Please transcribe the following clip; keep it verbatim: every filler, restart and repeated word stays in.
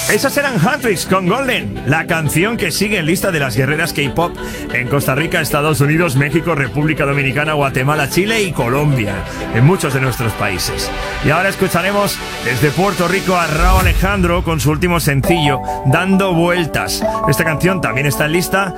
Esas eran Huntrix con Golden, la canción que sigue en lista de las guerreras K-pop en Costa Rica, Estados Unidos, México, República Dominicana, Guatemala, Chile y Colombia, en muchos de nuestros países. Y ahora escucharemos desde Puerto Rico a Rauw Alejandro con su último sencillo, Dando Vueltas. Esta canción también está en lista